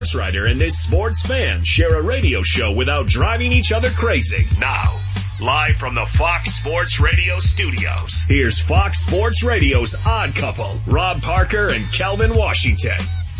Writer and this sports fan share a radio show without driving each other crazy. Now, live from the Fox Sports Radio studios, here's Fox Sports Radio's Odd Couple, Rob Parker and Kelvin Washington.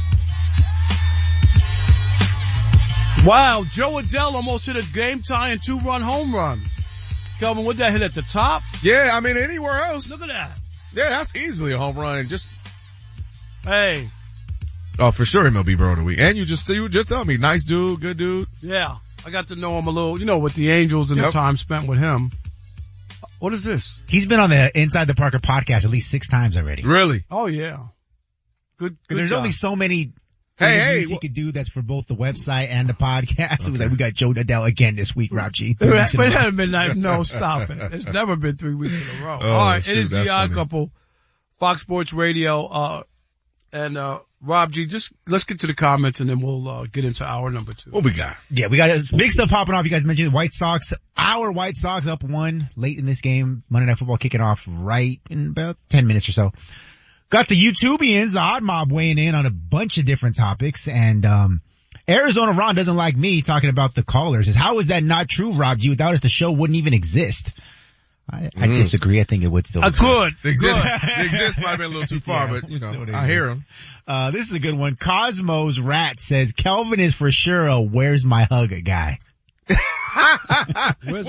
Wow, Joe Adele almost hit a game-tying 2-run home run. Kelvin, would that hit at the top? Yeah, I mean, anywhere else. Look at that. Yeah, that's easily a home run. And just, hey. Oh, for sure MLB Bro of the Week. And you just tell me, nice dude, good dude. Yeah, I got to know him a little, with the Angels and the time spent with him. What is this? He's been on the Inside the Parker podcast at least 6 times already. Really? Oh, yeah. Good There's job. only so many interviews he could do that's for both the website and the podcast. Okay. We got Joe Adele again this week, Rob G. But it hasn't been no, stop it. It's never been 3 weeks in a row. All right, it is the Odd Couple, Fox Sports Radio, and Rob G, just let's get to the comments and then we'll get into hour number 2. What we got? Yeah, we got big stuff popping off. You guys mentioned the White Sox. Our White Sox up 1 late in this game. Monday Night Football kicking off right in about 10 minutes or so. Got the YouTubians, the Odd Mob, weighing in on a bunch of different topics. And Arizona Ron doesn't like me talking about the callers. How is that not true, Rob G? Without us, the show wouldn't even exist. I disagree. I think it would still exist. Good. Exist might have been a little too far, but I hear him. This is a good one. Cosmos Rat says, Kelvin is for sure a where's my hug guy. Wait. Where did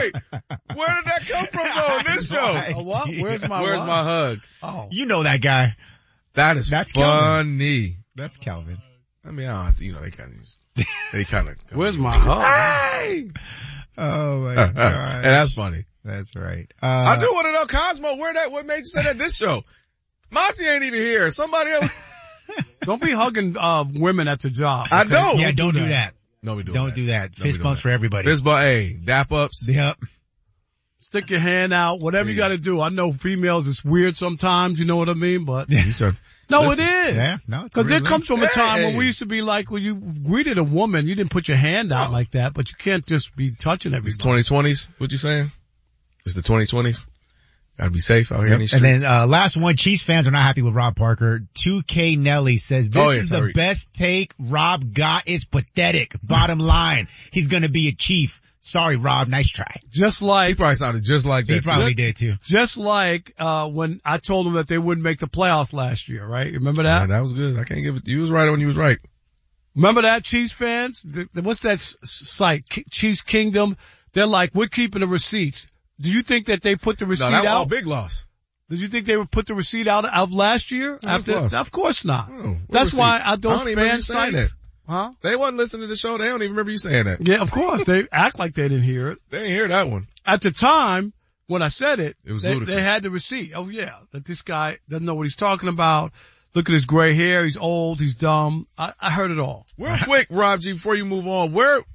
that come from though in this show? What? Where's my hug? Oh. You know that guy. That's funny. Kelvin. That's Kelvin. I mean, I don't, they kind of. Where's my hug? Hey! Oh my God. And that's funny. That's right. I do want to know, Cosmo, what made you say that this show? Monty ain't even here. Somebody else. Don't be hugging, women at the job. Okay? I know. Yeah, don't do that. No, we don't do that. Fist bumps for everybody. Fist bump, hey, dap ups. Yep. Stick your hand out, whatever you got to do. I know females, it's weird sometimes, you know what I mean? But no, listen, it is. Yeah, no, because it comes from a time when we used to be like, when you greeted a woman, you didn't put your hand out like that, but you can't just be touching everybody. It's 2020s. What you saying? It's the 2020s. Gotta be safe out here in these streets. And then, last one, Chiefs fans are not happy with Rob Parker. 2K Nelly says, this is the best take Rob got. It's pathetic. Bottom line. He's gonna be a Chief. Sorry, Rob. Nice try. Just like. He probably sounded just like that. He probably did too. Just like, when I told him that they wouldn't make the playoffs last year, right? Remember that? Yeah, that was good. I can't give it. You was right when you was right. Remember that, Chiefs fans? What's that site? Chiefs Kingdom? They're like, we're keeping the receipts. Do you think that they put the receipt out? No, big loss. Did you think they would put the receipt out of last year? Of course not. Oh, that's receipt? why those fan sites. that. Huh? They wasn't listening to the show. They don't even remember you saying that. Yeah, of course. They act like they didn't hear it. They didn't hear that one. At the time, when I said it, was they had the receipt. Oh yeah, that this guy doesn't know what he's talking about. Look at his gray hair. He's old. He's dumb. I heard it all. Real quick, Rob G, before you move on,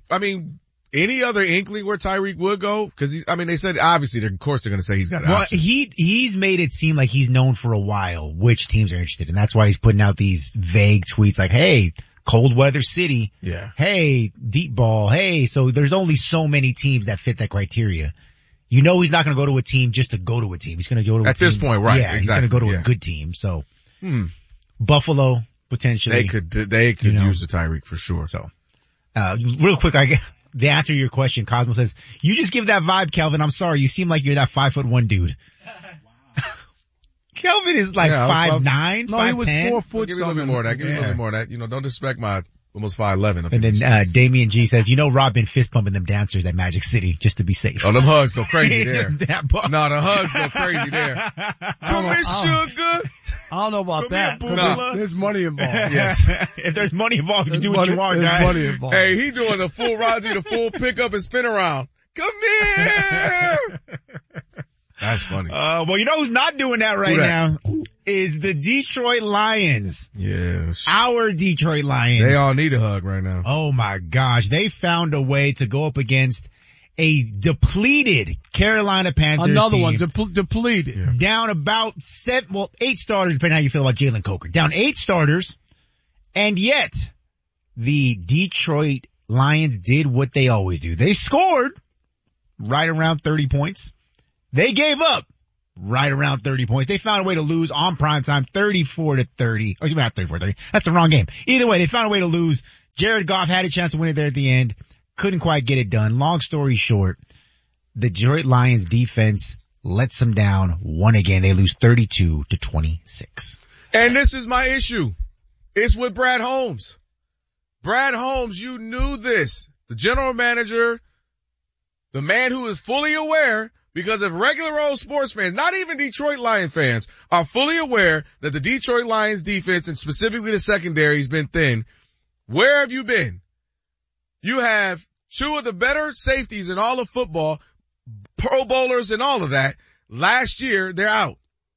any other inkling where Tyreek would go? Cause they said obviously, of course they're going to say he's got options. He's made it seem like he's known for a while which teams are interested, and that's why he's putting out these vague tweets like, hey, cold weather city. Yeah. Hey, deep ball. Hey, so there's only so many teams that fit that criteria. You know he's not going to go to a team just to go to a team. He's going to go to a team. At this point, right. Yeah, exactly. He's going to go to a good team. So, Buffalo, potentially. They could use the Tyreek for sure. So, real quick, the answer to your question, Cosmo says, you just give that vibe, Kelvin. I'm sorry. You seem like you're that 5'1" dude. Kelvin is like 5'9", no, he was 4 foot. Give me a little bit more of that. Give me a little bit more of that. Don't disrespect my almost 5'11". And then, Damian G says, Rob been fist pumping them dancers at Magic City just to be safe. Oh, them hugs go crazy there. No, the hugs go crazy there. Come here, sugar. I don't know about that. There's money involved. Yes. If there's money involved, you can do what you want, guys. Money involved. Hey, he doing the full Raji, the full pickup and spin around. Come here. That's funny. Well, who's not doing that right now is the Detroit Lions. Yes. Our Detroit Lions. They all need a hug right now. Oh my gosh. They found a way to go up against a depleted Carolina Panthers Another team. one depleted. Yeah. Down about 8 starters, depending on how you feel about Jalen Coker. Down 8 starters. And yet the Detroit Lions did what they always do. They scored right around 30 points. They gave up right around 30 points. They found a way to lose on primetime 34-30. Or not 34-30. That's the wrong game. Either way, they found a way to lose Jared Goff had a chance to win it there at the end. Couldn't quite get it done. Long story short, the Detroit Lions defense lets them down one again. They lose 32-26. And this is my issue. It's with Brad Holmes. Brad Holmes, you knew this. The general manager, the man who is fully aware, because if regular old sports fans, not even Detroit Lion fans, are fully aware that the Detroit Lions defense and specifically the secondary has been thin, where have you been? You have two of the better safeties in all of football, Pro Bowlers and all of that. Last year, they're out.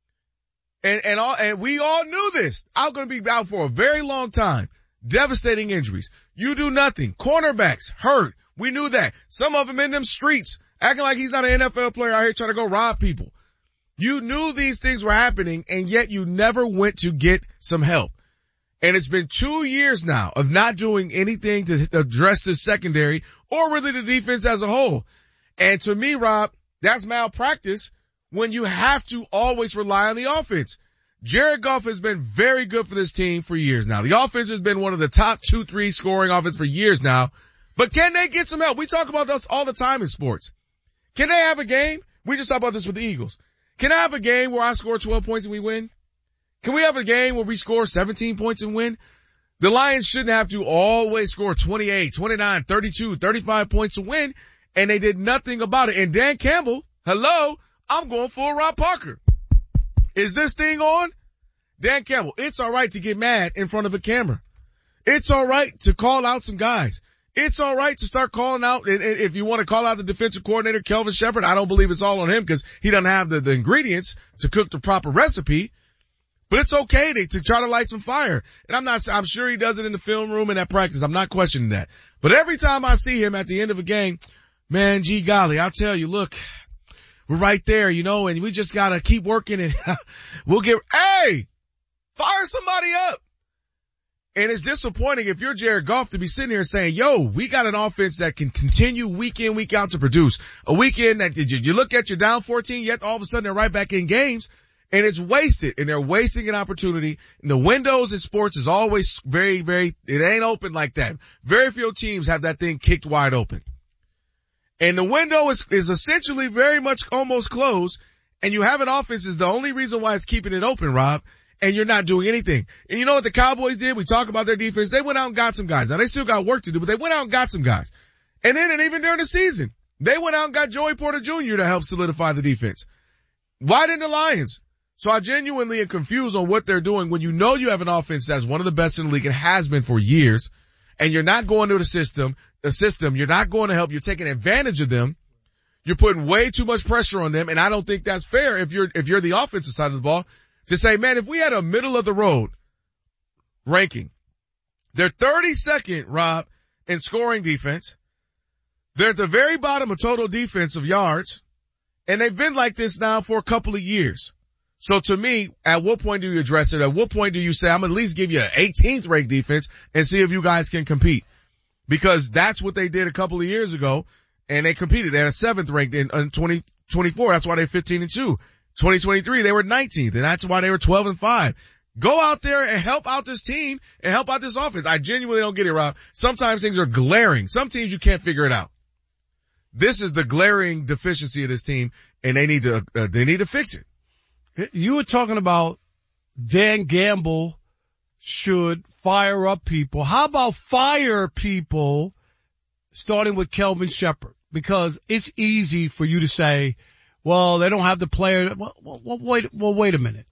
And we all knew this. I'm going to be out for a very long time. Devastating injuries. You do nothing. Cornerbacks hurt. We knew that. Some of them in them streets, acting like he's not an NFL player out here trying to go rob people. You knew these things were happening, and yet you never went to get some help. And it's been 2 years now of not doing anything to address this secondary or really the defense as a whole. And to me, Rob, that's malpractice when you have to always rely on the offense. Jared Goff has been very good for this team for years now. The offense has been one of the top 2-3 scoring offense for years now. But can they get some help? We talk about this all the time in sports. Can they have a game? We just talked about this with the Eagles. Can I have a game where I score 12 points and we win? Can we have a game where we score 17 points and win? The Lions shouldn't have to always score 28, 29, 32, 35 points to win, and they did nothing about it. And Dan Campbell, hello, I'm going full Rob Parker. Is this thing on? Dan Campbell, it's all right to get mad in front of a camera. It's all right to call out some guys. It's all right to start calling out, and if you want to call out the defensive coordinator, Kelvin Shepherd, I don't believe it's all on him because he doesn't have the ingredients to cook the proper recipe. But it's okay to try to light some fire. And I'm sure he does it in the film room and at practice. I'm not questioning that. But every time I see him at the end of a game, man, gee golly, I'll tell you, look, we're right there, and we just gotta keep working and hey, fire somebody up. And it's disappointing if you're Jared Goff to be sitting here saying, yo, we got an offense that can continue week in, week out to produce. A weekend that you look at you're down 14, yet all of a sudden they're right back in games. And it's wasted, and they're wasting an opportunity. And the windows in sports is always very, very, it ain't open like that. Very few teams have that thing kicked wide open. And the window is essentially very much almost closed, and you have an offense is the only reason why it's keeping it open, Rob, and you're not doing anything. And you know what the Cowboys did? We talk about their defense. They went out and got some guys. Now they still got work to do, but they went out and got some guys. And even during the season, they went out and got Joey Porter Jr. to help solidify the defense. Why didn't the Lions? So I genuinely am confused on what they're doing when you know you have an offense that's one of the best in the league and has been for years, and you're not going to the system, you're not going to help, you're taking advantage of them, you're putting way too much pressure on them, and I don't think that's fair if you're the offensive side of the ball to say, man, if we had a middle of the road ranking, they're 32nd, Rob, in scoring defense, they're at the very bottom of total defensive yards, and they've been like this now for a couple of years. So to me, at what point do you address it? At what point do you say, I'm at least give you an 18th ranked defense and see if you guys can compete? Because that's what they did a couple of years ago, and they competed. They had a 7th ranked in 2024. That's why they're 15-2. 2023, they were 19th, and that's why they were 12-5. Go out there and help out this team and help out this offense. I genuinely don't get it, Rob. Sometimes things are glaring. Some teams you can't figure it out. This is the glaring deficiency of this team, and they need to fix it. You were talking about Dan Gamble should fire up people. How about fire people starting with Kelvin Shepherd? Because it's easy for you to say, well, they don't have the player. Wait a minute.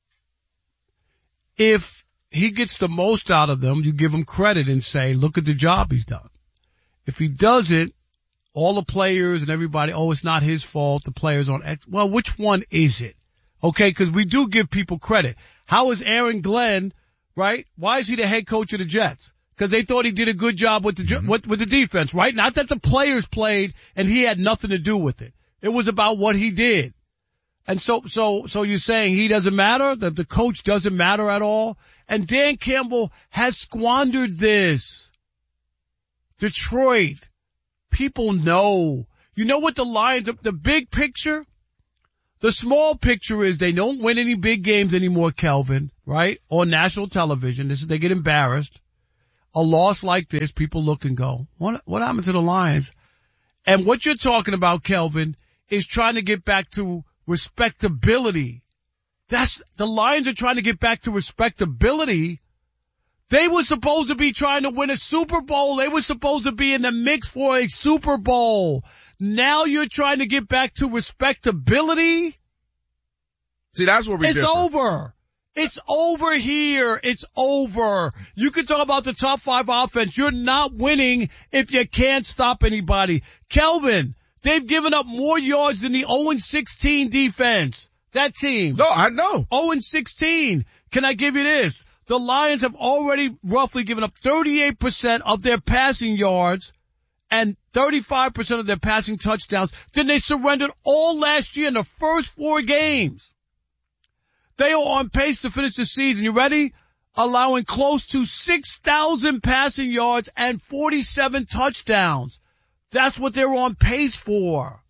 If he gets the most out of them, you give him credit and say, look at the job he's done. If he doesn't, all the players and everybody, oh, it's not his fault. The players on X. Well, which one is it? Okay, because we do give people credit. How is Aaron Glenn, right? Why is he the head coach of the Jets? Because they thought he did a good job with the defense, right? Not that the players played and he had nothing to do with it. It was about what he did. And so you're saying he doesn't matter? That the coach doesn't matter at all? And Dan Campbell has squandered this. Detroit. People know. You know what the Lions, the big picture? The small picture is they don't win any big games anymore, Kelvin, right? On national television. They get embarrassed. a loss like this, people look and go, what happened to the Lions? And what you're talking about, Kelvin, is trying to get back to respectability. The Lions are trying to get back to respectability. They were supposed to be trying to win a Super Bowl. They were supposed to be in the mix for a Super Bowl. Now you're trying to get back to respectability. See, that's where we differ. It's over. It's over here. It's over. You can talk about the top 5 offense. You're not winning if you can't stop anybody. Kelvin, they've given up more yards than the 0-16 defense. That team. No, I know. 0-16. Can I give you this? The Lions have already roughly given up 38% of their passing yards and 35% of their passing touchdowns. Then they surrendered all last year in the first 4 games. They are on pace to finish the season. You ready? Allowing close to 6,000 passing yards and 47 touchdowns. That's what they're on pace for.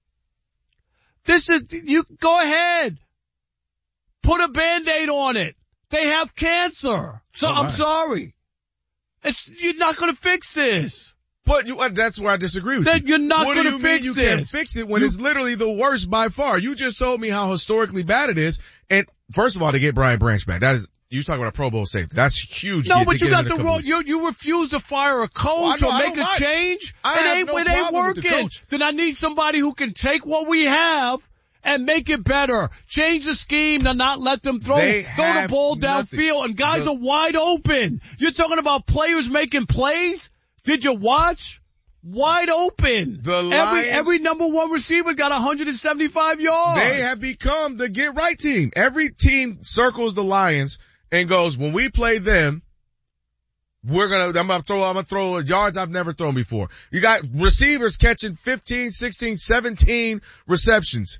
You go ahead. Put a Band-Aid on it. They have cancer. So I'm sorry. You're not going to fix this. But that's where I disagree with you. You're not going to fix this. What do you mean you can't fix it when it's literally the worst by far? You just told me how historically bad it is. And first of all, to get Brian Branch back, you're talking about a Pro Bowl safety. That's huge. No, but you got the wrong, you refuse to fire a coach or make a change. It ain't working. Then I need somebody who can take what we have and make it better. Change the scheme and not let them throw the ball downfield. And guys are wide open. You're talking about players making plays? Did you watch? Wide open. The Lions, every number 1 receiver got 175 yards. They have become the get right team. Every team circles the Lions and goes, when we play them, I'm gonna throw yards I've never thrown before. You got receivers catching 15, 16, 17 receptions.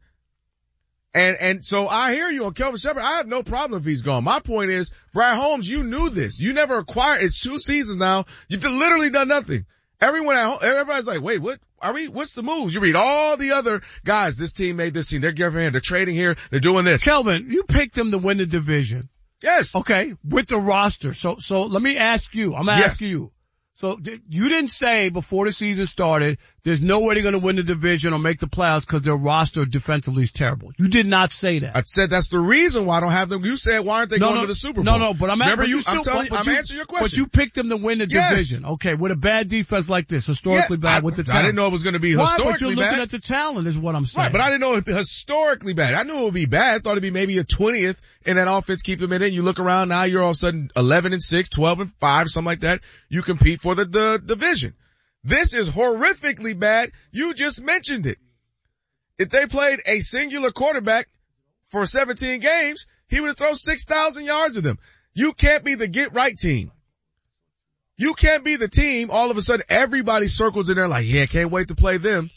And so I hear you on Kelvin Shepherd. I have no problem if he's gone. My point is, Brad Holmes, you knew this. You never acquired, it's 2 seasons now. You've literally done nothing. Everybody's like, wait, what's the moves? You read all the other guys. This team made this team. They're giving hand. They're trading here. They're doing this. Kelvin, you picked them to win the division. Yes. Okay. With the roster. So let me ask you. I'm asking you. So you didn't say before the season started, there's no way they're going to win the division or make the playoffs because their roster defensively is terrible. You did not say that. I said that's the reason why I don't have them. You said why aren't they going to the Super Bowl? No, but I'm answering your question. But you picked them to win the division. Okay, with a bad defense like this, historically bad with the talent. I didn't know it was going to be historically bad. But you're looking at the talent is what I'm saying. Right, but I didn't know it would be historically bad. I knew it would be bad. I thought it'd be maybe a 20th in that offense, keep them in it. You look around now, you're all of a sudden 11-6, 12-5, something like that. You compete for the division. This is horrifically bad. You just mentioned it. If they played a singular quarterback for 17 games, he would have thrown 6,000 yards of them. You can't be the get right team. You can't be the team. All of a sudden, everybody circles in there like, yeah, can't wait to play them.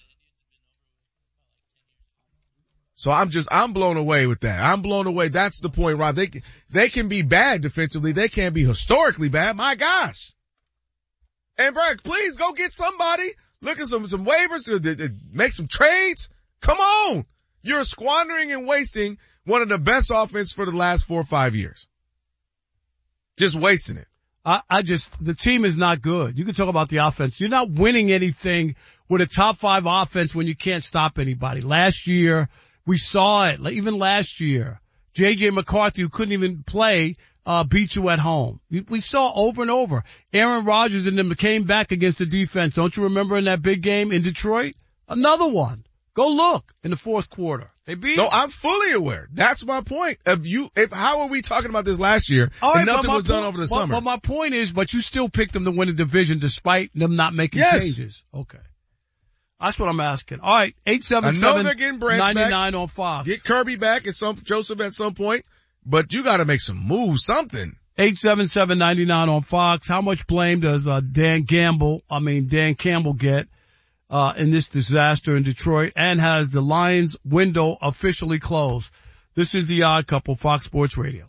So I'm blown away with that. I'm blown away. That's the point, Rob. They can be bad defensively. They can't be historically bad. My gosh. And Brad, please go get somebody. Look at some waivers, make some trades. Come on. You're squandering and wasting one of the best offense for the last 4 or 5 years. Just wasting it. The team is not good. You can talk about the offense. You're not winning anything with a top 5 offense when you can't stop anybody. Last year, we saw it. Even last year, J.J. McCarthy, who couldn't even play, beat you at home. We saw over and over. Aaron Rodgers and them came back against the defense. Don't you remember in that big game in Detroit? Another one. Go look in the fourth quarter. They beat. No, I'm fully aware. That's my point. How are we talking about this last year and nothing was done over the summer? But my point is, you still picked them to win the division despite them not making changes. Okay. That's what I'm asking. All right. 877-99 on Fox. Get Kirby back Joseph at some point. But you gotta make some moves, something. 877-99 on Fox. How much blame does Dan Campbell get in this disaster in Detroit? And has the Lions window officially closed? This is The Odd Couple, Fox Sports Radio.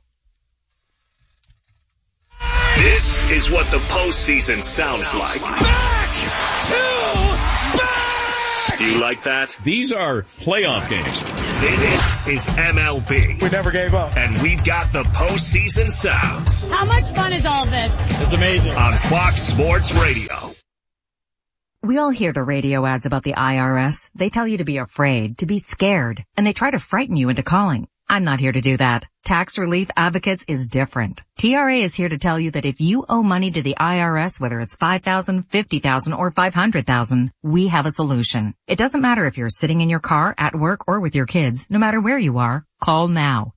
This is what the postseason sounds like. Back to back! Do you like that? These are playoff games. This is MLB. We never gave up. And we've got the postseason sounds. How much fun is all this? It's amazing. On Fox Sports Radio. We all hear the radio ads about the IRS. They tell you to be afraid, to be scared, and they try to frighten you into calling. I'm not here to do that. Tax Relief Advocates is different. TRA is here to tell you that if you owe money to the IRS, whether it's $5,000, $50,000, or $500,000, we have a solution. It doesn't matter if you're sitting in your car, at work, or with your kids. No matter where you are, call now.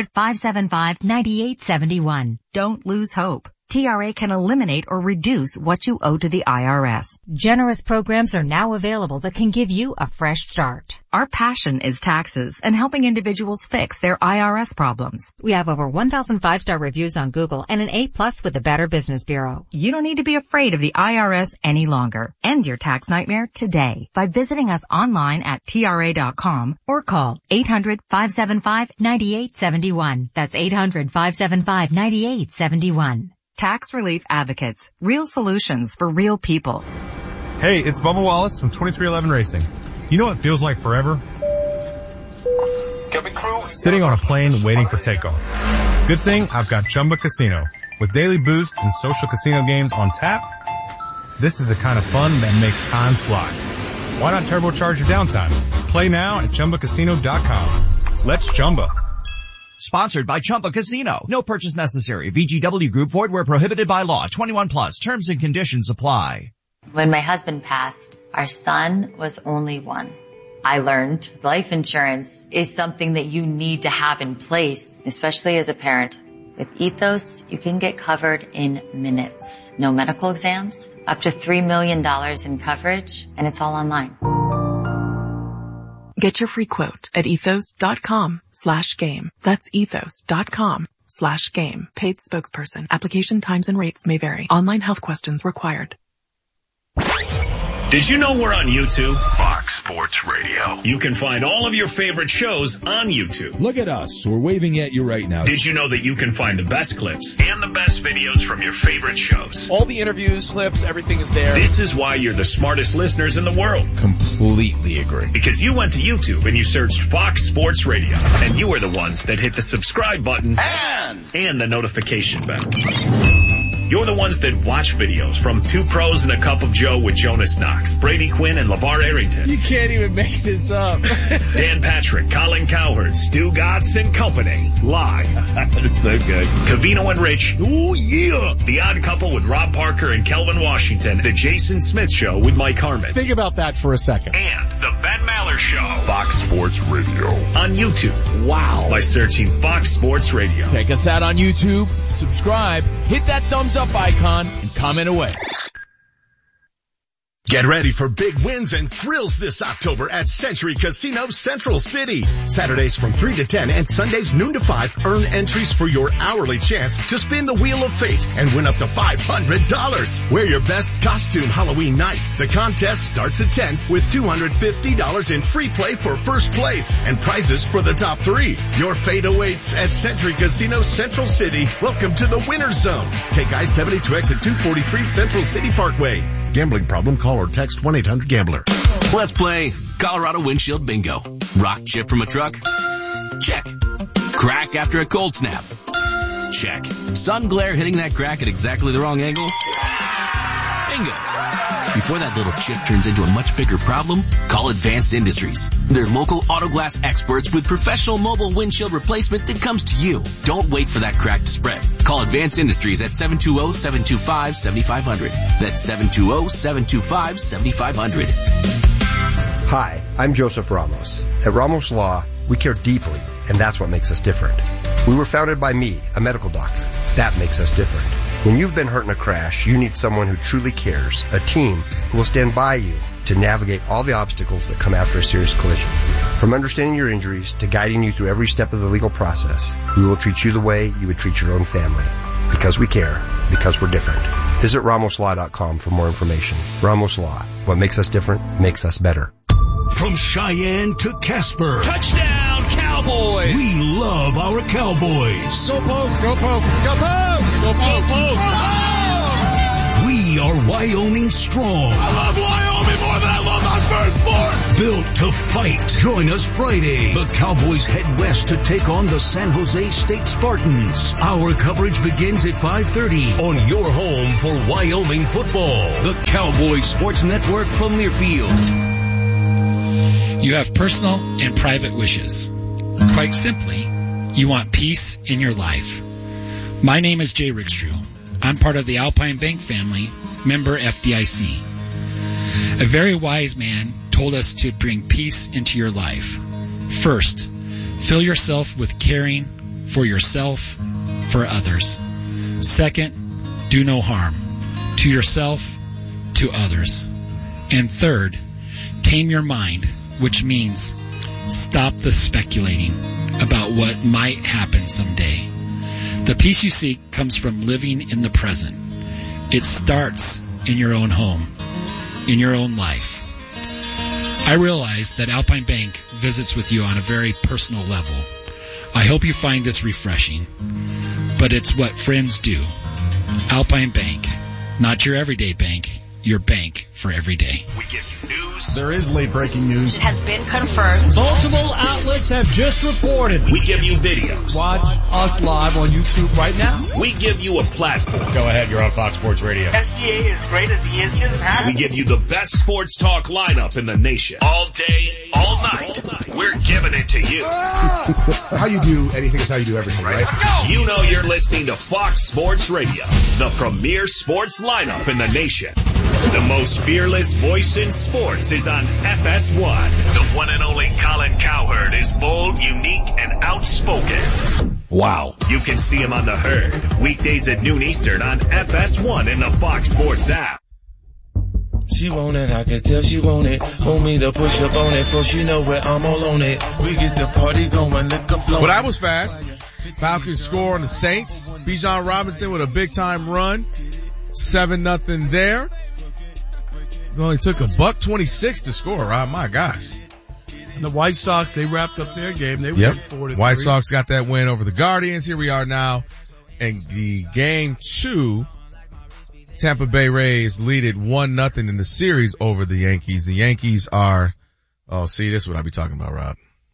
800-575-9871. Don't lose hope. TRA can eliminate or reduce what you owe to the IRS. Generous programs are now available that can give you a fresh start. Our passion is taxes and helping individuals fix their IRS problems. We have over 1,000 5-star reviews on Google and an A+ with the Better Business Bureau. You don't need to be afraid of the IRS any longer. End your tax nightmare today by visiting us online at TRA.com or call 800-575-9871. That's 800-575-9871. Tax Relief Advocates. Real solutions for real people. Hey, it's Bubba Wallace from 2311 Racing. You know what feels like forever? Sitting on a plane waiting for takeoff. Good thing I've got Chumba Casino. With daily boost and social casino games on tap, this is the kind of fun that makes time fly. Why not turbocharge your downtime? Play now at ChumbaCasino.com. Let's Chumba. Sponsored by Chumba Casino. No purchase necessary. VGW Group. Void where prohibited by law. 21 plus. Terms and conditions apply. When my husband passed, our son was only one. I learned life insurance is something that you need to have in place, especially as a parent. With Ethos, you can get covered in minutes. No medical exams, up to $3 million in coverage, and it's all online. Get your free quote at ethos.com/game. That's ethos.com/game. Paid spokesperson. Application times and rates may vary. Online health questions required. Did you know we're on YouTube? Fox Sports Radio. You can find all of your favorite shows on YouTube. Look at us. We're waving at you right now. Did you know that you can find the best clips and the best videos from your favorite shows? All the interviews, clips, everything is there. This is why you're the smartest listeners in the world. Completely agree. Because you went to YouTube and you searched Fox Sports Radio. And you were the ones that hit the subscribe button and the notification bell. You're the ones that watch videos from Two Pros and a Cup of Joe with Jonas Knox, Brady Quinn, and LeVar Arrington. You can't even make this up. Dan Patrick, Colin Cowherd, Stu Gatz and Company. Live. It's so good. Covino and Rich. Oh, yeah. The Odd Couple with Rob Parker and Kelvin Washington. The Jason Smith Show with Mike Harmon. Think about that for a second. And the Ben Maller Show. Fox Sports Radio. On YouTube. Wow. By searching Fox Sports Radio. Check us out on YouTube. Subscribe. Hit that thumbs up icon and comment away. Get ready for big wins and thrills this October at Century Casino Central City. Saturdays from 3 to 10 and Sundays noon to 5, earn entries for your hourly chance to spin the Wheel of Fate and win up to $500. Wear your best costume Halloween night. The contest starts at 10 with $250 in free play for first place and prizes for the top 3. Your fate awaits at Century Casino Central City. Welcome to the Winner's Zone. Take I-70 to exit 243 Central City Parkway. Gambling problem? Call or text 1-800-GAMBLER. Let's play Colorado Windshield Bingo. Rock chip from a truck? Check. Crack after a cold snap? Check. Sun glare hitting that crack at exactly the wrong angle? Bingo. Before that little chip turns into a much bigger problem, call Advanced Industries. They're local auto glass experts with professional mobile windshield replacement that comes to you. Don't wait for that crack to spread. Call Advanced Industries at 720-725-7500. That's 720-725-7500. Hi, I'm Joseph Ramos. At Ramos Law, we care deeply, and that's what makes us different. We were founded by me, a medical doctor. That makes us different. When you've been hurt in a crash, you need someone who truly cares, a team who will stand by you to navigate all the obstacles that come after a serious collision. From understanding your injuries to guiding you through every step of the legal process, we will treat you the way you would treat your own family. Because we care, because we're different. Visit RamosLaw.com for more information. Ramos Law. What makes us different makes us better. From Cheyenne to Casper. Touchdown, Cowboys! We love our Cowboys. Go Pokes! Go Pokes! Go Pokes! Go Pokes! We are Wyoming strong. I love Wyoming more than I love my firstborn. Built to fight. Join us Friday. The Cowboys head west to take on the San Jose State Spartans. Our coverage begins at 5:30 on your home for Wyoming football. The Cowboys Sports Network from Learfield. You have personal and private wishes. Quite simply, you want peace in your life. My name is Jay Rickstrew. I'm part of the Alpine Bank family, member FDIC. A very wise man told us to bring peace into your life. First, fill yourself with caring for yourself, for others. Second, do no harm to yourself, to others. And third, tame your mind, which means stop the speculating about what might happen someday. The peace you seek comes from living in the present. It starts in your own home, in your own life. I realize that Alpine Bank visits with you on a very personal level. I hope you find this refreshing, but it's what friends do. Alpine Bank, not your everyday bank, your bank for every day. We give you news. There is late breaking news. It has been confirmed. Multiple outlets have just reported. We give you videos. Watch us live on YouTube right now. We give you a platform. Go ahead, you're on Fox Sports Radio. SGA is great as he is just We give you the best sports talk lineup in the nation. All day, all night. We're giving it to you. How you do anything is how you do everything, right? You know you're listening to Fox Sports Radio, the premier sports lineup in the nation. The most fearless voice in sports is on FS1. The one and only Colin Cowherd is bold, unique, and outspoken. Wow. You can see him on The Herd, weekdays at noon Eastern on FS1 in the Fox Sports app. She want it, I can tell she want it. Want me to push up on it, for she know where I'm all on it. We get the party going, liquor flowing. Well, that was fast. Falcons score on the Saints. Bijan Robinson with a big time run. 7-0 there. It only took $1.26 to score, Rob. My gosh. And the White Sox, they wrapped up their game. They won 4-3. White Sox got that win over the Guardians. Here we are now in the game 2. Tampa Bay Rays lead it 1-0 in the series over the Yankees. The Yankees are, this is what I be talking about, Rob.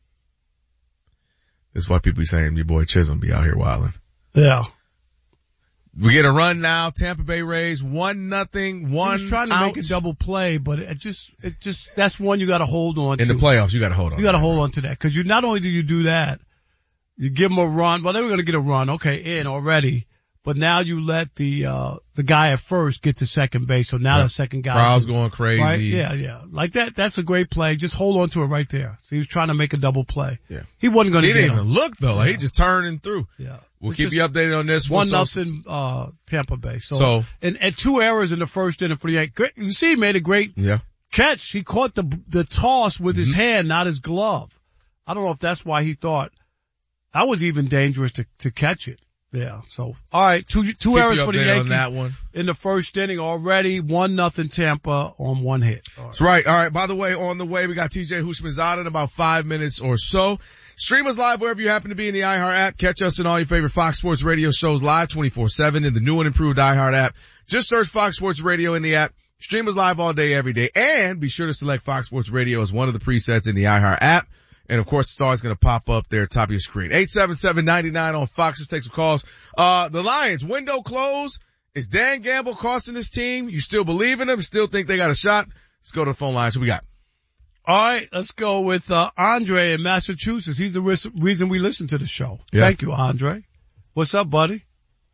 This is why people be saying your boy Chisholm be out here wilding. Yeah. We get a run now. Tampa Bay Rays 1-0. He was trying to make a double play, but it just that's one you got to hold on to. In the playoffs, you got to hold on. You got to hold on to that because you not only do you do that, you give them a run. Well, they were going to get a run, in already, but now you let the guy at first get to second base. So now the second guy. Crowd's going crazy. Right? Yeah. Like that. That's a great play. Just hold on to it right there. So he was trying to make a double play. Yeah. He wasn't going to. He didn't even look though. Like, he just turned and through. Yeah. We'll keep you updated on this. 1-0, Tampa Bay. So and 2 errors in the first inning for the Yankees. You see, he made a great catch. He caught the toss with his hand, not his glove. I don't know if that's why he thought that was even dangerous to catch it. Yeah. So, all right. Two errors for the Yankees on that one. In the first inning already. 1-0 Tampa on 1 hit. That's right. All right. By the way, on the way, we got TJ Houshmandzadeh in about 5 minutes or so. Stream us live wherever you happen to be in the iHeart app. Catch us in all your favorite Fox Sports Radio shows live 24/7 in the new and improved iHeart app. Just search Fox Sports Radio in the app. Stream us live all day, every day. And be sure to select Fox Sports Radio as one of the presets in the iHeart app. And of course, it's always going to pop up there top of your screen. 877-99 on Fox. Let's take some calls. The Lions, window closed. Is Dan Gamble costing this team? You still believe in them? Still think they got a shot? Let's go to the phone lines. Who we got? All right, let's go with Andre in Massachusetts. He's the reason we listen to the show. Yeah. Thank you, Andre. What's up, buddy?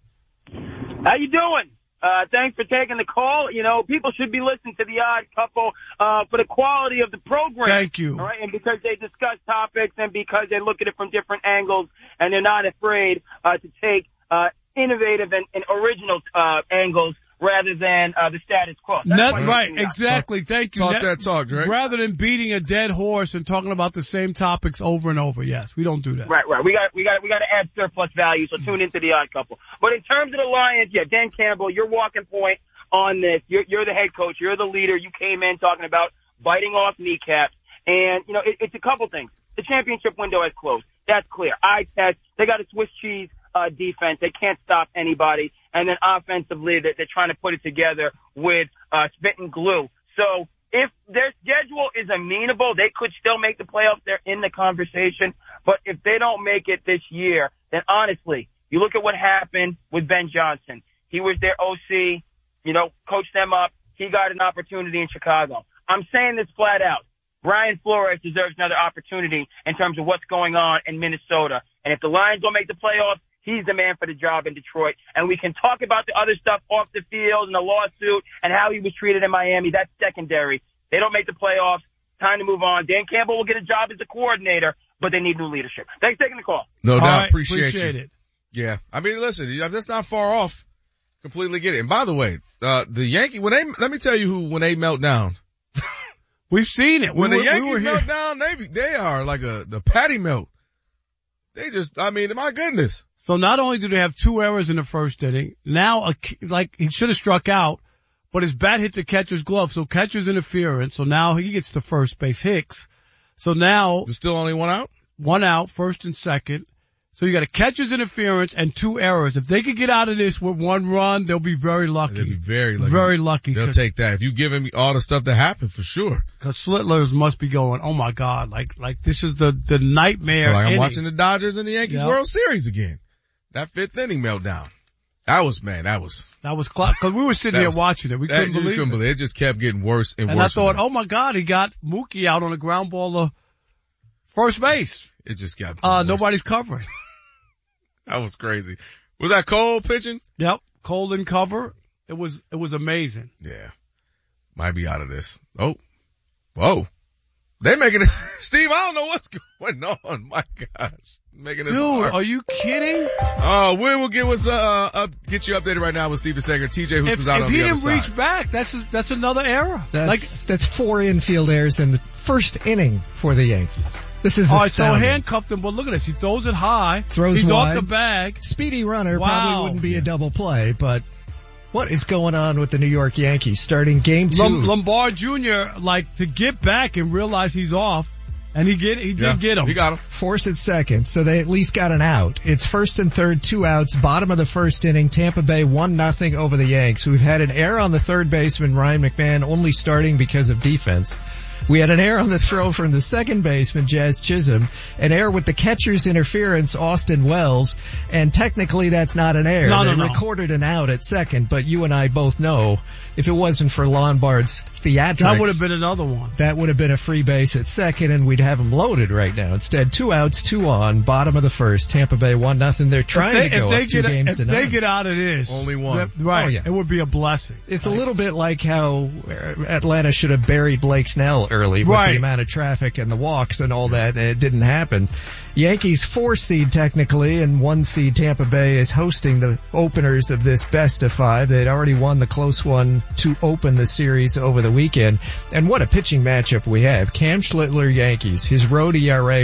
How you doing? Thanks for taking the call. You know, people should be listening to The Odd Couple for the quality of the program. Thank you. All right, and because they discuss topics and because they look at it from different angles and they're not afraid to take innovative and original angles rather than the status quo. Right, exactly. Thank you. Talk that talk, Drake. Rather than beating a dead horse and talking about the same topics over and over. Yes, we don't do that. Right. We got to add surplus value. So tune into The Odd Couple. But in terms of the Lions, Dan Campbell, your walking point on this. You're the head coach. You're the leader. You came in talking about biting off kneecaps, and it's a couple things. The championship window has closed. That's clear. Eye test. They got a Swiss cheese defense. They can't stop anybody. And then offensively, they're trying to put it together with spit and glue. So if their schedule is amenable, they could still make the playoffs. They're in the conversation. But if they don't make it this year, then honestly, you look at what happened with Ben Johnson. He was their OC, coached them up. He got an opportunity in Chicago. I'm saying this flat out. Brian Flores deserves another opportunity in terms of what's going on in Minnesota. And if the Lions don't make the playoffs, he's the man for the job in Detroit. And we can talk about the other stuff off the field and the lawsuit and how he was treated in Miami. That's secondary. They don't make the playoffs. Time to move on. Dan Campbell will get a job as a coordinator, but they need new leadership. Thanks for taking the call. No doubt. Right, appreciate it. Yeah. I mean, listen, that's not far off. Completely get it. And by the way, the Yankees, let me tell you when they melt down. We've seen it. When the Yankees melt down, they are like the patty melt. They just, my goodness. So not only do they have 2 errors in the first inning, now he should have struck out, but his bat hits the catcher's glove, so catcher's interference. So now he gets to first base, Hicks. So now there's still only 1 out? 1 out, first and second. So you got a catcher's interference and 2 errors. If they could get out of this with 1 run, they'll be very lucky. They'll be very lucky. Very lucky. They'll take that. If you give him all the stuff that happened, for sure. Cause Slitlers must be going, oh my God, like this is the nightmare. Like I'm inning. watching the Dodgers and the Yankees World Series again. That 5th inning meltdown. That was cause we were sitting here watching it. We couldn't believe it. It just kept getting worse and worse. And I thought, oh my God, he got Mookie out on a ground ball to first base. It just got nobody's covering. That was crazy. Was that Cole pitching? Yep. Cole in cover. It was amazing. Yeah. Might be out of this. Oh. Whoa. They're making it, Steve, I don't know what's going on. My gosh. Making this hard. Are you kidding? We will get you updated right now with Steve DeSager. TJ, who's out on the other side. If he didn't reach back, that's another error. That's 4 infield errors in the first inning for the Yankees. This is astounding. So handcuffed him, but look at this. He throws it high. He's wide. Off the bag. Speedy runner. Probably wouldn't be a double play, but what is going on with the New York Yankees starting game 2? Lombard Jr. to get back and realize he's off. And he did get him. He got him. Force at second, so they at least got an out. It's first and third, 2 outs, bottom of the first inning. Tampa Bay 1-0 over the Yanks. We've had an error on the third baseman, Ryan McMahon, only starting because of defense. We had an error on the throw from the second baseman, Jazz Chisholm, an error with the catcher's interference, Austin Wells, and technically that's not an error. They recorded an out at second, but you and I both know if it wasn't for Lombard's theatrics, that would have been another one. That would have been a free base at second, and we'd have him loaded right now. Instead, 2 outs, 2 on, bottom of the first, Tampa Bay 1-0. They're trying to go up 2 games to 9. If they get out of this, only 1. Right. Oh, yeah. It would be a blessing. It's a little bit like how Atlanta should have buried Blake Snell early with the amount of traffic and the walks and all that. It didn't happen. Yankees 4 seed technically, and 1 seed Tampa Bay is hosting the openers of this best of 5. They'd already won the close one to open the series over the weekend. And what a pitching matchup we have. Cam Schlittler, Yankees, his road ERA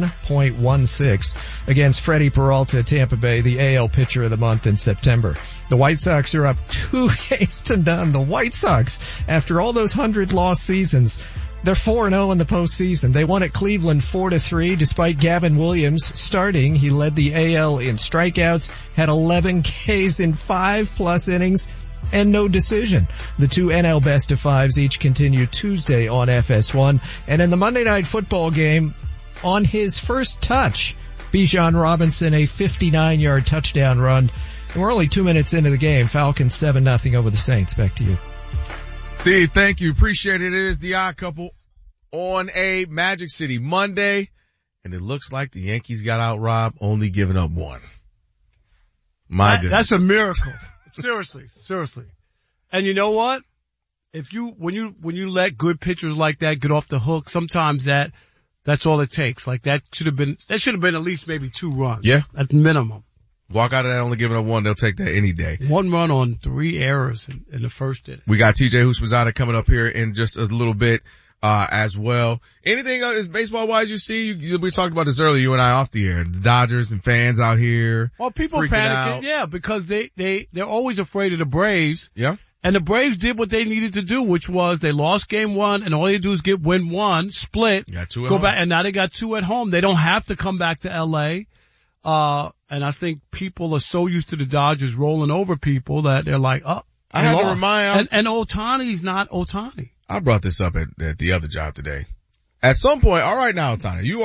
1.16 against Freddie Peralta, Tampa Bay, the AL pitcher of the month in September. The White Sox are up 2 games to none. The White Sox, after all those 100-loss seasons, they're 4-0 in the postseason. They won at Cleveland 4-3 despite Gavin Williams starting. He led the AL in strikeouts, had 11 Ks in 5+ innings, and no decision. The 2 NL best of 5s each continue Tuesday on FS1. And in the Monday Night Football game, on his first touch, Bijan Robinson, a 59-yard touchdown run. And we're only 2 minutes into the game. Falcons 7-0 over the Saints. Back to you. Steve, thank you. Appreciate it. It is the Odd Couple on a Magic City Monday, and it looks like the Yankees got out robbed, only giving up 1. My goodness. That's a miracle. Seriously. And you know what? When you let good pitchers like that get off the hook, sometimes that's all it takes. Like that should have been at least maybe 2 runs. Yeah. At minimum. Walk out of that only giving up 1. They'll take that any day. 1 run on 3 errors in the first inning. We got TJ Houshmandzadeh coming up here in just a little bit, as well. Anything else baseball wise you see? We talked about this earlier, you and I off the air. The Dodgers and fans out here. Well, people panicking. Yeah, because they're always afraid of the Braves. Yeah. And the Braves did what they needed to do, which was they lost game 1, and all they do is win 1, split, got 2 at go home. back, and now they got 2 at home. They don't have to come back to LA. And I think people are so used to the Dodgers rolling over people that they're like, oh, I had to remind. And Ohtani's not Ohtani. I brought this up at the other job today. At some point, all right now, Ohtani, you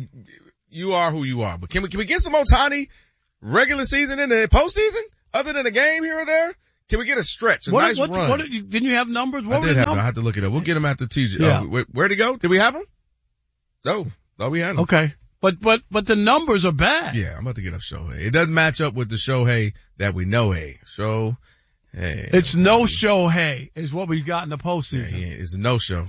are who you are. But can we get some Ohtani regular season in the postseason? Other than a game here or there? Can we get a stretch, nice run? Didn't you have numbers? I had to look it up. We'll get them after TJ. Yeah. Where'd he go? Did we have him? No, we hadn't. Okay. But the numbers are bad. Yeah, I'm about to get up Shohei. It doesn't match up with the Shohei that we know. Shohei. It's no Shohei is what we got in the postseason. Yeah, it's a no-show.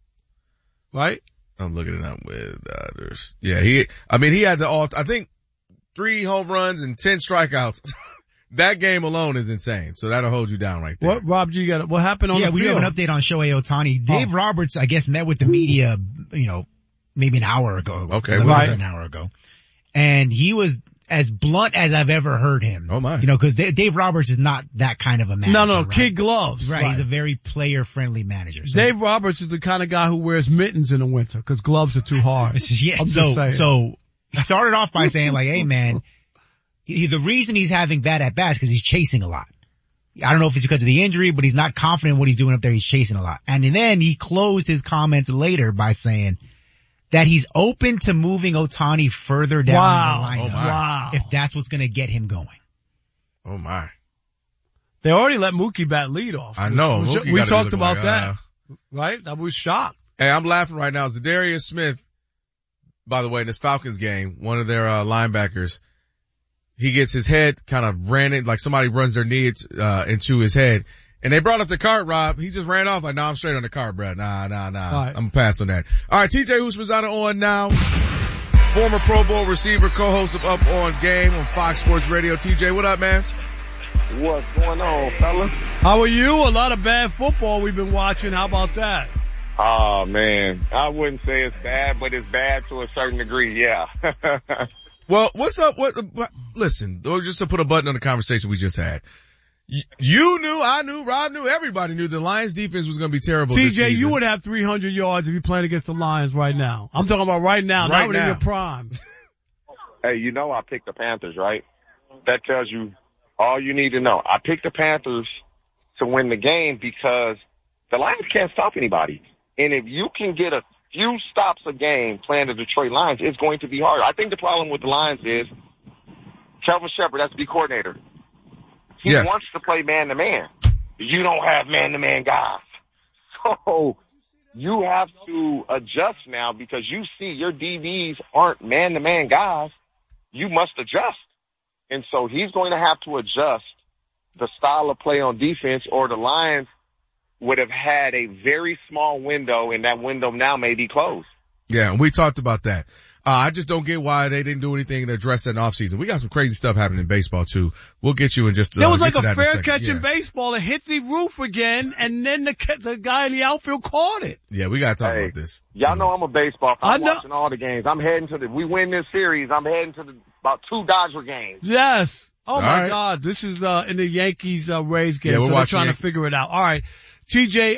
Right? I'm looking it up with he had I think 3 home runs and 10 strikeouts. That game alone is insane. So that'll hold you down right there. What, Rob G, what happened on the field? Yeah, we have an update on Shohei Ohtani. Dave Roberts, I guess, met with the media, maybe an hour ago. Okay. Right. An hour ago. And he was as blunt as I've ever heard him. Oh my. Cause Dave Roberts is not that kind of a manager. No, right? kid gloves. Right. He's a very player friendly manager. So. Dave Roberts is the kind of guy who wears mittens in the winter cause gloves are too hard. Yeah. So he started off by saying like, hey man, the reason he's having bad at bats because he's chasing a lot. I don't know if it's because of the injury, but he's not confident in what he's doing up there. He's chasing a lot. And then he closed his comments later by saying that he's open to moving Ohtani further down the lineup. Wow. If that's what's going to get him going. Oh my. They already let Mookie bat lead off. I know. We talked about that. Right? I was shocked. Hey, I'm laughing right now. Zadarius Smith, by the way, in this Falcons game, one of their linebackers, he gets his head kind of ran in, like somebody runs their knee into his head. And they brought up the cart, Rob. He just ran off like, I'm straight on the cart, bro. Nah. Right. I'm gonna pass on that. All right, TJ Houshmandzadeh on now. Former Pro Bowl receiver, co-host of Up On Game on Fox Sports Radio. TJ, what up, man? What's going on, fellas? How are you? A lot of bad football we've been watching. How about that? Oh, man. I wouldn't say it's bad, but it's bad to a certain degree, yeah. Well, what's up? Listen, just to put a button on the conversation we just had. You knew, I knew, Rob knew, everybody knew the Lions defense was going to be terrible. TJ, you would have 300 yards if you played against the Lions right now. I'm talking about right now, not in your prime. Hey, I picked the Panthers, right? That tells you all you need to know. I picked the Panthers to win the game because the Lions can't stop anybody. And if you can get a few stops a game playing the Detroit Lions, it's going to be hard. I think the problem with the Lions is Kelvin Shepard, that's the coordinator. He wants to play man-to-man. You don't have man-to-man guys. So you have to adjust now because you see your DBs aren't man-to-man guys. You must adjust. And so he's going to have to adjust the style of play on defense, or the Lions would have had a very small window, and that window now may be closed. Yeah, and we talked about that. I just don't get why they didn't do anything to address that in offseason. We got some crazy stuff happening in baseball too. We'll get you in just there was like a fair catch in baseball. It hit the roof again, and then the guy in the outfield caught it. Yeah, we got to talk about this. Y'all know I'm a baseball fan. I'm watching all the games. I'm heading to we win this series, I'm heading to about 2 Dodger games. Yes. Oh my God. This is in the Yankees Rays game. So they're trying to figure it out. All right. TJ,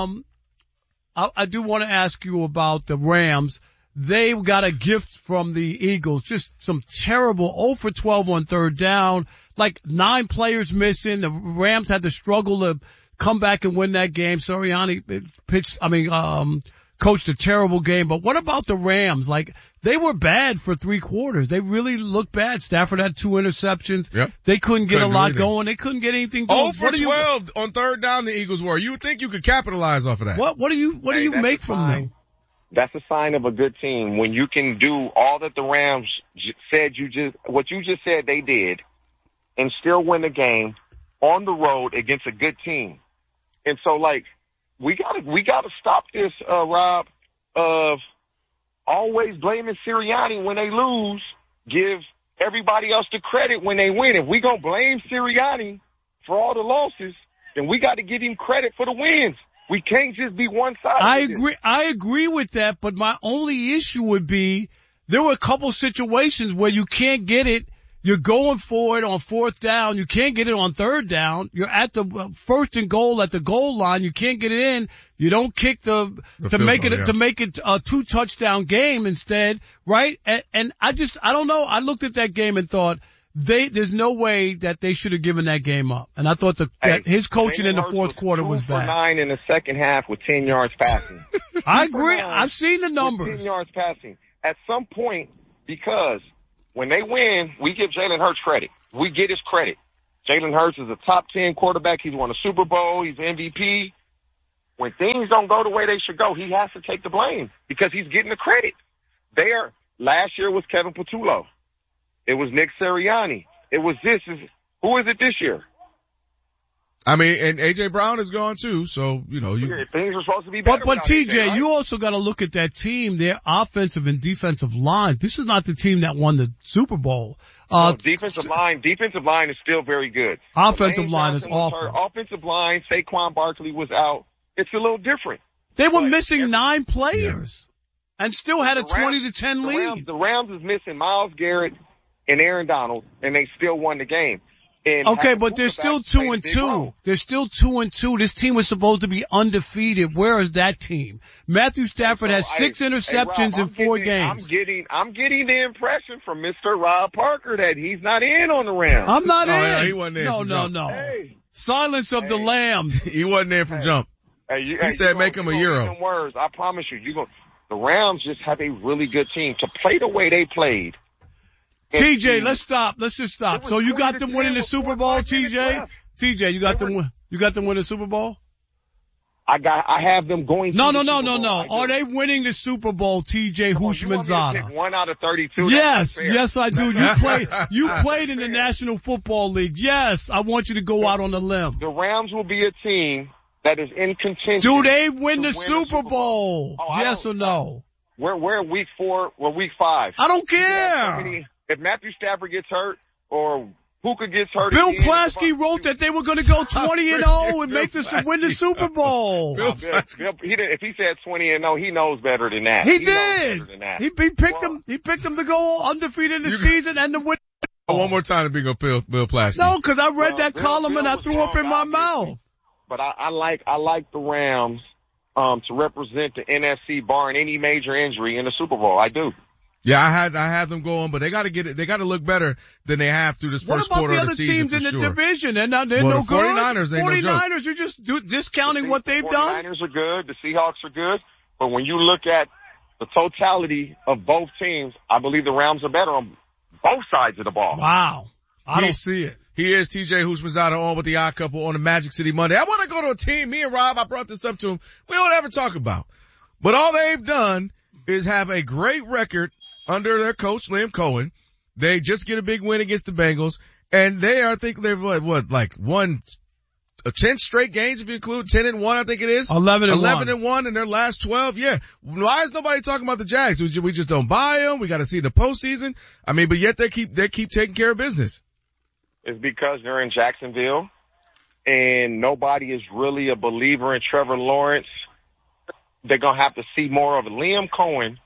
I do want to ask you about the Rams. They got a gift from the Eagles, just some terrible 0 for 12 on third down, like 9 players missing. The Rams had to struggle to come back and win that game. Sirianni coached a terrible game. But what about the Rams? Like, they were bad for 3 quarters. They really looked bad. Stafford had 2 interceptions. Yep. They couldn't get a lot going. They couldn't get anything going. 0 for 12 on third down the Eagles were. You would think you could capitalize off of that. What do you make from them? That's a sign of a good team when you can do all that the Rams said what you just said they did, and still win the game on the road against a good team. And so, like, we gotta stop this, Rob, of always blaming Sirianni when they lose. Give everybody else the credit when they win. If we gonna blame Sirianni for all the losses, then we got to give him credit for the wins. We can't just be one-sided. I agree with that, but my only issue would be there were a couple situations where you can't get it. You're going for it on fourth down. You can't get it on third down. You're at the first and goal at the goal line. You can't get it in. You don't kick to make it a 2 touchdown game instead, right? And I don't know. I looked at that game and thought there's no way that they should have given that game up. And I thought that his coaching in the fourth quarter was bad. 2 for 9 in the second half with 10 yards passing. I agree. I've seen the numbers. 10 yards passing. At some point, because when they win, we give Jalen Hurts credit. We get his credit. Jalen Hurts is a top 10 quarterback. He's won a Super Bowl. He's MVP. When things don't go the way they should go, he has to take the blame because he's getting the credit. Last year was Kevin Patullo. It was Nick Sirianni. It was who is it this year? I mean, and A.J. Brown is gone too, so, things are supposed to be better. But TJ, AJ, right? You also got to look at that team, their offensive and defensive line. This is not the team that won the Super Bowl. Defensive line is still very good. Offensive line is awful. Offensive line, Saquon Barkley was out. It's a little different. They were missing 9 players and still had a 20-10 lead. The Rams is missing Myles Garrett and Aaron Donald, and they still won the game. Okay, but they're still 2-2. They're still 2-2. This team was supposed to be undefeated. Where is that team? Matthew Stafford has 6 interceptions in 4 games. I'm getting the impression from Mr. Rob Parker that he's not in on the Rams. I'm not in. Yeah, he wasn't in. No. Hey. Silence of the Lambs. He wasn't there from jump. He said make him a Euro. Words, I promise you, the Rams just have a really good team to play the way they played. TJ, let's stop. Let's just stop. So you got them winning the Super Bowl, TJ? TJ, you got them winning the Super Bowl? I have them going to No. the Super Bowl. Are they winning the Super Bowl, TJ Houshmandzadeh? 1 out of 32. Yes, I do. You played in the National Football League. Yes, I want you to go out on a limb. The Rams will be a team that is in contention. Do they win the Super Bowl? Yes or no? We're week 4. We're week 5. I don't care. If Matthew Stafford gets hurt or Puka gets hurt. Bill Plaschke wrote that they were going to go 20-0 and make this to win the Super Bowl. If he said 20-0, he knows better than that. He did. He picked them to go undefeated in the season and to win. One more time to bring up Bill Plaschke. No, because I read that column and I threw up in my mouth. But I like the Rams to represent the NFC barring any major injury in the Super Bowl. I do. Yeah, I had them going, but they got to get it. They got to look better than they have through this first quarter of the season. What about the other teams in the division? They're no good. 49ers, they 49ers, you're just discounting what they've done. 49ers are good. The Seahawks are good. But when you look at the totality of both teams, I believe the Rams are better on both sides of the ball. Wow. I don't see it. He is TJ Houshmandzadeh on with the Odd Couple on the Magic City Monday. I want to go to a team, me and Rob, I brought this up to him, we don't ever talk about. But all they've done is have a great record under their coach, Liam Cohen. They just get a big win against the Bengals, and I think they've won 10 straight games if you include 10-1, I think it is. 11-1 in their last 12. Yeah. Why is nobody talking about the Jags? We just don't buy them. We got to see the postseason. I mean, but yet they keep taking care of business. It's because they're in Jacksonville, and nobody is really a believer in Trevor Lawrence. They're going to have to see more of it. Liam Cohen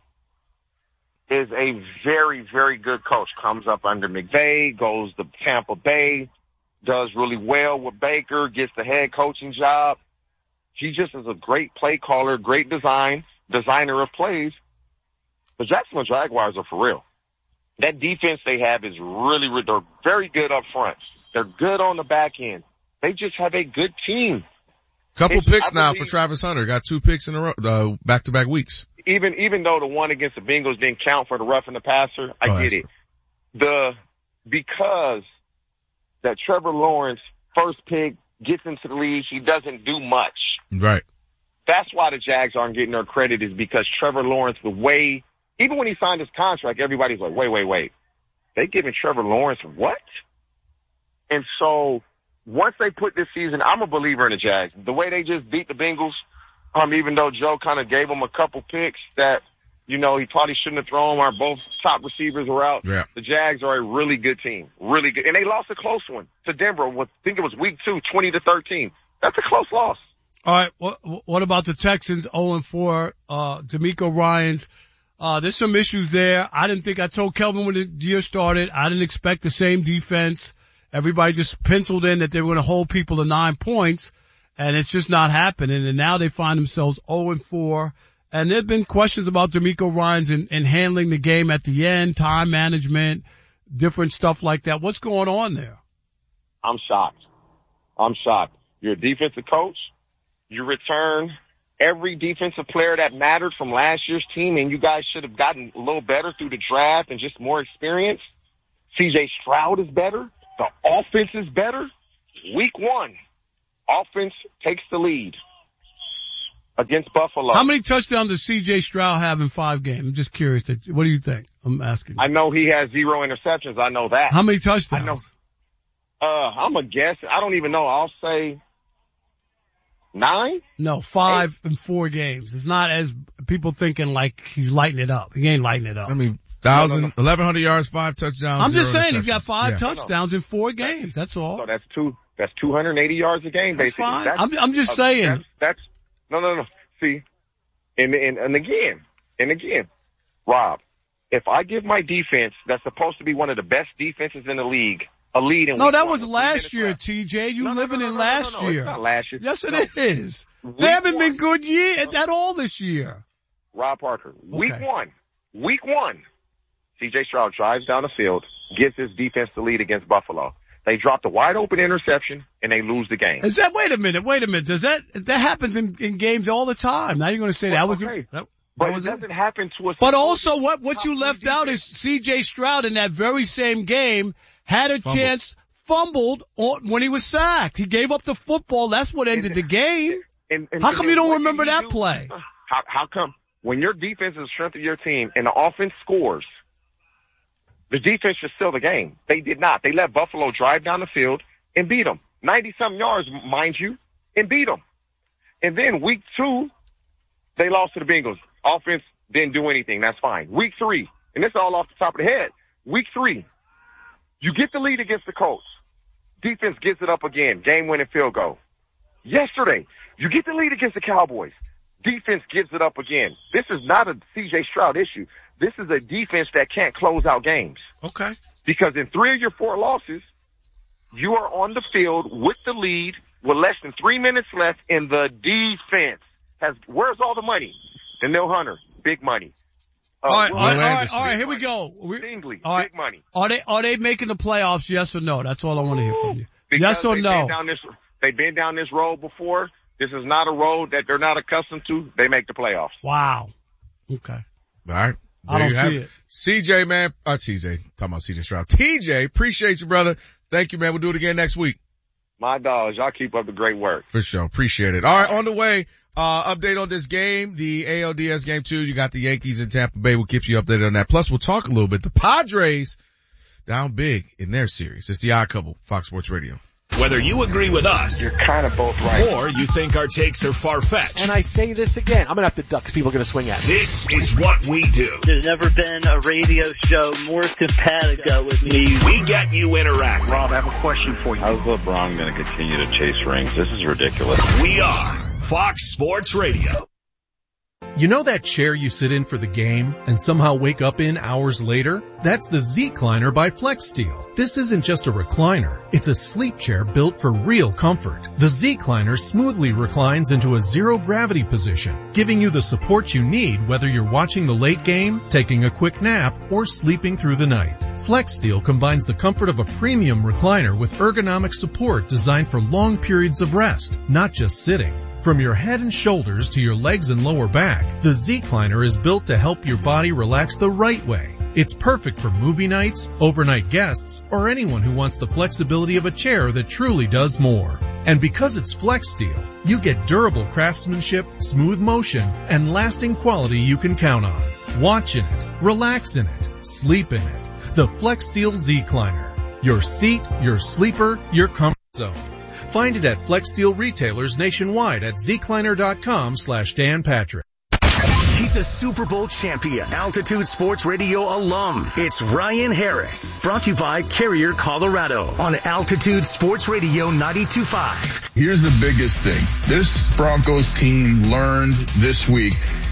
is a very, very good coach. Comes up under McVay, goes to Tampa Bay, does really well with Baker, gets the head coaching job. He just is a great play caller, great designer of plays. The Jacksonville Jaguars are for real. That defense they have is they're very good up front. They're good on the back end. They just have a good team. Couple picks now for Travis Hunter. Got 2 picks in a row, back-to-back weeks. Even though the one against the Bengals didn't count for the roughing the passer, I get it. Because that Trevor Lawrence first pick gets into the league, he doesn't do much. Right. That's why the Jags aren't getting their credit, is because Trevor Lawrence, even when he signed his contract, everybody's like, wait. They giving Trevor Lawrence what? And so once they put this season, I'm a believer in the Jags. The way they just beat the Bengals, even though Joe kind of gave them a couple picks that, he probably shouldn't have thrown, our both top receivers were out. Yeah. The Jags are a really good team. Really good. And they lost a close one to Denver. I think it was week 2, 20-13. That's a close loss. All right. What about the Texans 0-4? DeMeco Ryans There's some issues there. I told Kelvin when the year started, I didn't expect the same defense. Everybody just penciled in that they were going to hold people to 9 points, and it's just not happening. And now they find themselves 0-4. And there have been questions about DeMeco Ryans and handling the game at the end, time management, different stuff like that. What's going on there? I'm shocked. You're a defensive coach. You return every defensive player that mattered from last year's team, and you guys should have gotten a little better through the draft and just more experience. C.J. Stroud is better. The offense is better. Week 1, offense takes the lead against Buffalo. How many touchdowns does C.J. Stroud have in 5 games? I'm just curious. What do you think? I'm asking you. I know he has 0 interceptions. I know that. How many touchdowns? I know. I'm a guess. I don't even know. I'll say 9? No, 5 in 4 games. It's not as people thinking like he's lighting it up. He ain't lighting it up. I mean, 1,100 yards, 5 touchdowns. I'm just saying he's got 5 touchdowns in 4 games. That's all. So that's 280 yards a game, basically. Fine. I'm just saying. That's no. See, and again, Rob, if I give my defense that's supposed to be one of the best defenses in the league a lead in No, that was last year, TJ. You living in last year. It's not last year. Yes, it is. They haven't been good at all this year. Rob Parker, week one, C.J. Stroud drives down the field, gives his defense the lead against Buffalo. They dropped a wide open interception and they lose the game. Wait a minute. Does that happens in games all the time? Now you're going to say that was okay. But it doesn't happen to us. But also what you left out is C.J. Stroud in that very same game had a chance, fumbled when he was sacked. He gave up the football. That's what ended the game. How come you don't remember that play? How come when your defense is the strength of your team and the offense scores, the defense should steal the game? They did not. They let Buffalo drive down the field and beat them. 90-something yards, mind you, and beat them. And then week 2, they lost to the Bengals. Offense didn't do anything. That's fine. Week 3, and this is all off the top of the head. Week 3, you get the lead against the Colts. Defense gets it up again. Game-winning field goal. Yesterday, you get the lead against the Cowboys. Defense gives it up again. This is not a C.J. Stroud issue. This is a defense that can't close out games. Okay. Because in 3 of your 4 losses, you are on the field with the lead with less than 3 minutes left, and the defense where's all the money? Danielle Hunter, big money. All right, here we go. Stingley, big money. Are they making the playoffs, yes or no? That's all I want to hear from you. Because yes or no? They've been down this road before. This is not a road that they're not accustomed to. They make the playoffs. Wow. Okay. All right. I don't see it. CJ, man. TJ. Talking about CJ Stroud. TJ, appreciate you, brother. Thank you, man. We'll do it again next week. My dogs. Y'all keep up the great work. For sure. Appreciate it. All right. On the way, update on this game, the ALDS game 2. You got the Yankees in Tampa Bay. We'll keep you updated on that. Plus, we'll talk a little bit. The Padres down big in their series. It's the Odd Couple, Fox Sports Radio. Whether you agree with us, you're kind of both right, or you think our takes are far-fetched. And I say this again, I'm going to have to duck because people are going to swing at me. This is what we do. There's never been a radio show more simpatico with me. We get you interact. Rob, I have a question for you. How's LeBron going to continue to chase rings? This is ridiculous. We are Fox Sports Radio. You know that chair you sit in for the game and somehow wake up in hours later? That's the Z-Cliner by FlexSteel. This isn't just a recliner. It's a sleep chair built for real comfort. The Z-Cliner smoothly reclines into a zero-gravity position, giving you the support you need whether you're watching the late game, taking a quick nap, or sleeping through the night. FlexSteel combines the comfort of a premium recliner with ergonomic support designed for long periods of rest, not just sitting. From your head and shoulders to your legs and lower back, the Z-Cliner is built to help your body relax the right way. It's perfect for movie nights, overnight guests, or anyone who wants the flexibility of a chair that truly does more. And because it's FlexSteel, you get durable craftsmanship, smooth motion, and lasting quality you can count on. Watch in it, relax in it, sleep in it. The FlexSteel Z-Cliner. Your seat, your sleeper, your comfort zone. Find it at FlexSteel retailers nationwide at zcliner.com/Dan Patrick. He's a Super Bowl champion, Altitude Sports Radio alum. It's Ryan Harris, brought to you by Carrier Colorado on Altitude Sports Radio 92.5. Here's the biggest thing. This Broncos team learned this week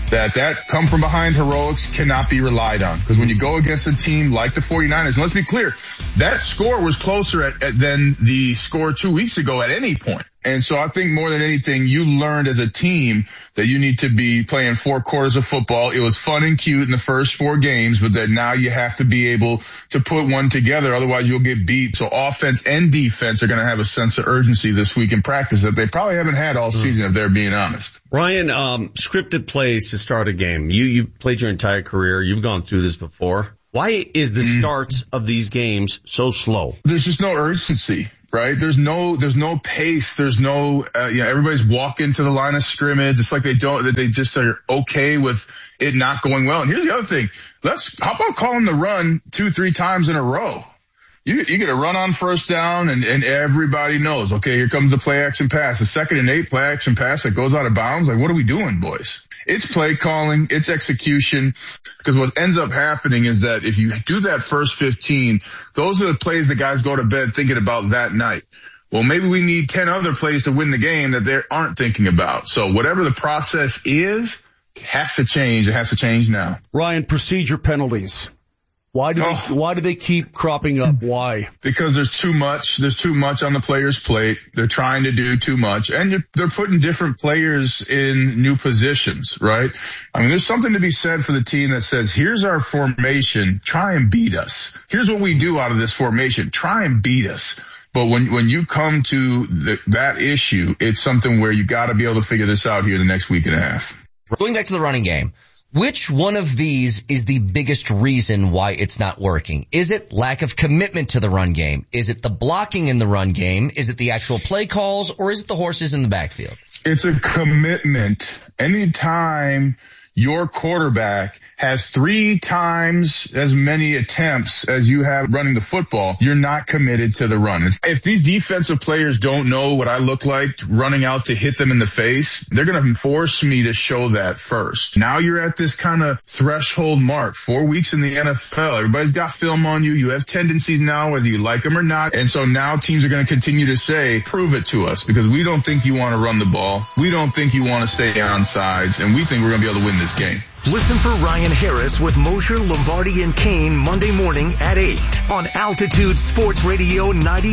that come from behind heroics cannot be relied on. Because when you go against a team like the 49ers, and let's be clear, that score was closer than the score 2 weeks ago at any point. And so I think more than anything, you learned as a team that you need to be playing 4 quarters of football. It was fun and cute in the first 4 games, but that now you have to be able to put one together. Otherwise you'll get beat. So offense and defense are going to have a sense of urgency this week in practice that they probably haven't had all season, if they're being honest. Ryan, scripted plays to start a game. You played your entire career. You've gone through this before. Why is the starts of these games so slow? There's just no urgency, right? There's no pace. There's no, everybody's walking to the line of scrimmage. It's like they just are okay with it not going well. And here's the other thing. How about calling the run 2-3 times in a row? You get a run on first down and everybody knows, okay, here comes the play action pass. The 2nd and 8 play action pass that goes out of bounds. Like, what are we doing, boys? It's play calling, it's execution, because what ends up happening is that if you do that first 15, those are the plays the guys go to bed thinking about that night. Well, maybe we need 10 other plays to win the game that they aren't thinking about. So whatever the process is, it has to change. It has to change now. Ryan, procedure penalties. Why do they keep cropping up? Why? Because there's too much. There's too much on the player's plate. They're trying to do too much. And they're putting different players in new positions, right? I mean, there's something to be said for the team that says, here's our formation. Try and beat us. Here's what we do out of this formation. Try and beat us. But when you come to that issue, it's something where you got to be able to figure this out here in the next week and a half. Going back to the running game. Which one of these is the biggest reason why it's not working? Is it lack of commitment to the run game? Is it the blocking in the run game? Is it the actual play calls? Or is it the horses in the backfield? It's a commitment. Anytime your quarterback has 3 times as many attempts as you have running the football, you're not committed to the run. If these defensive players don't know what I look like running out to hit them in the face, they're going to force me to show that first. Now you're at this kind of threshold mark, 4 weeks in the NFL. Everybody's got film on you. You have tendencies now, whether you like them or not. And so now teams are going to continue to say, prove it to us, because we don't think you want to run the ball. We don't think you want to stay on sides, and we think we're going to be able to win this game. Listen for Ryan Harris with Mosher, Lombardi, and Kane Monday morning at 8 on Altitude Sports Radio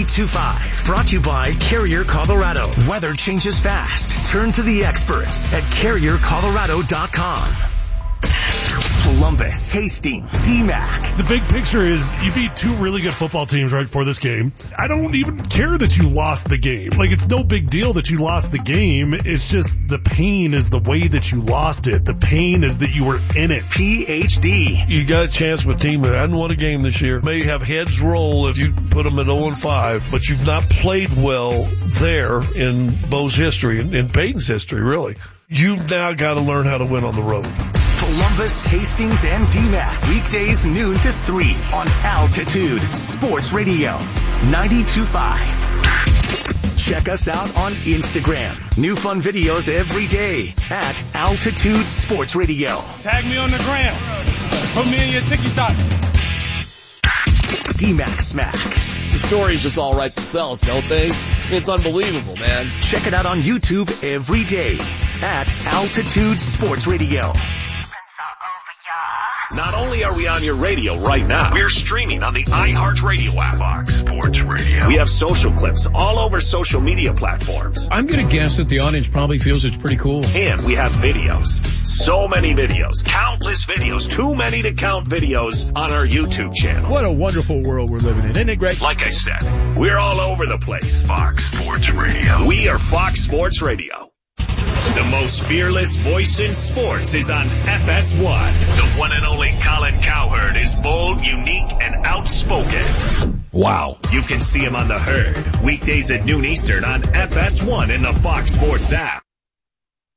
92.5. Brought to you by Carrier, Colorado. Weather changes fast. Turn to the experts at CarrierColorado.com. Columbus, Hastings, CMAC. The big picture is you beat 2 really good football teams right before this game. I don't even care that you lost the game. Like, it's no big deal that you lost the game. It's just the pain is the way that you lost it. The pain is that you were in it. PhD. You got a chance with a team that hadn't won a game this year. May have heads roll if you put them at 0-5, but you've not played well there in Bo's history, in Peyton's history, really. You've now got to learn how to win on the road. Columbus, Hastings, and DMAC. Weekdays noon to 3 on Altitude Sports Radio 92.5. Check us out on Instagram. New fun videos every day at Altitude Sports Radio. Tag me on the gram. Put me in your TikTok. DMAC Smack. The stories just all write themselves, don't they? It's unbelievable, man. Check it out on YouTube every day at Altitude Sports Radio. Not only are we on your radio right now, we're streaming on the iHeartRadio app. Fox Sports Radio. We have social clips all over social media platforms. I'm going to guess that the audience probably feels it's pretty cool. And we have videos. So many videos. Countless videos. Too many to count videos on our YouTube channel. What a wonderful world we're living in. Isn't it great? Like I said, we're all over the place. Fox Sports Radio. We are Fox Sports Radio. The most fearless voice in sports is on FS1. The one and only Colin Cowherd is bold, unique, and outspoken. Wow. You can see him on The Herd, weekdays at noon Eastern on FS1 in the Fox Sports app.